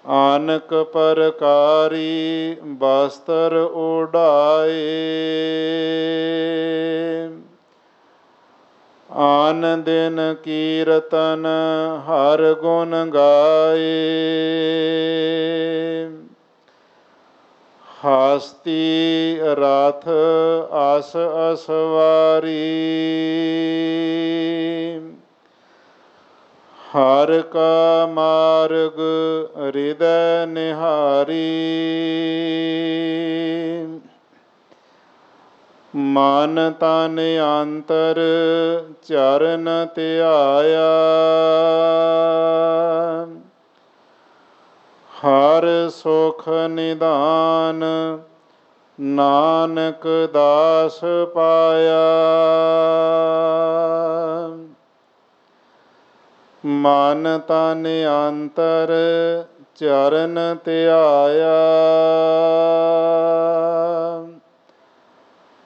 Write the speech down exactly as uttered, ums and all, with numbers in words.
ਆਨਕ ਪਰਕਾਰੀ ਬਸਤਰ ਉਡਾਏ। ਆਨ ਦਿਨ ਕੀਰਤਨ ਹਰ ਗੁਣ ਗਾਏ। ਹਸਤੀ ਰਥ ਅਸ ਅਸਵਾਰੀ। ਹਰ ਕਾ ਮਾਰਗ ਹਿਰਦੈ ਨਿਹਾਰੀ। ਮਨ ਤਨ ਅੰਤਰ ਚਰਨ ਧਿਆਇਆ। ਹਰ ਸੁਖ ਨਿਧਾਨ ਨਾਨਕ ਦਾਸ ਪਾਇਆ। ਮਨ ਤਨ ਅੰਤਰ ਚਰਨ ਧਿਆਇਆ।